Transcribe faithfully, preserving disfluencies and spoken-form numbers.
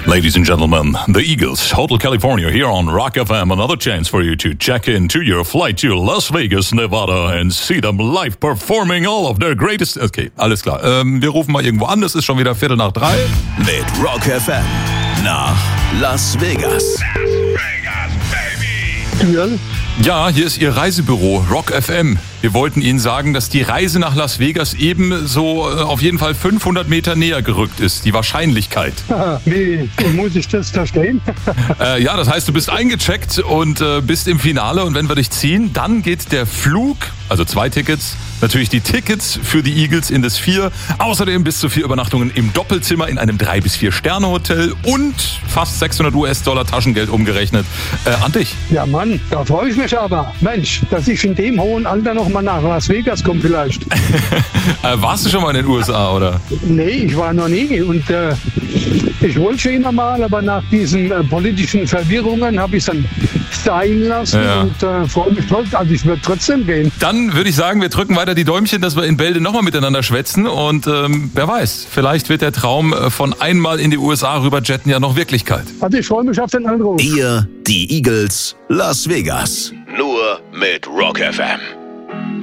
Ladies and gentlemen, the Eagles, Hotel California here on Rock F M. Another chance for you to check into your flight to Las Vegas, Nevada and see them live performing all of their greatest... Okay, alles klar. Ähm, wir rufen mal irgendwo an, es ist schon wieder Viertel nach drei. Mit Rock F M nach Las Vegas. Las Vegas, baby! Türen. Ja, hier ist Ihr Reisebüro, Rock F M. Wir wollten Ihnen sagen, dass die Reise nach Las Vegas eben so äh, auf jeden Fall fünfhundert Meter näher gerückt ist, die Wahrscheinlichkeit. Wie muss ich das verstehen? Äh, ja, das heißt, du bist eingecheckt und äh, bist im Finale und wenn wir dich ziehen, dann geht der Flug, also zwei Tickets, natürlich die Tickets für die Eagles in das Vier, außerdem bis zu vier Übernachtungen im Doppelzimmer in einem drei bis vier Sterne Hotel und fast sechshundert US-Dollar Taschengeld umgerechnet äh, an dich. Ja Mann, da freue ich mich aber. Mensch, dass ich in dem hohen Alter noch mal nach Las Vegas komme vielleicht. äh, warst du schon mal in den U S A, oder? Nee, ich war noch nie und äh, ich wollte schon immer mal, aber nach diesen äh, politischen Verwirrungen habe ich es dann sein lassen Ja. und äh, freue mich trotzdem, also ich würde trotzdem gehen. Dann würde ich sagen, wir drücken weiter die Däumchen, dass wir in Bälde nochmal miteinander schwätzen und ähm, wer weiß, vielleicht wird der Traum äh, von einmal in die U S A rüberjetten ja noch Wirklichkeit. Also ich freue mich auf den Anruf. Ihr, die Eagles, Las Vegas. Nur mit Rock F M.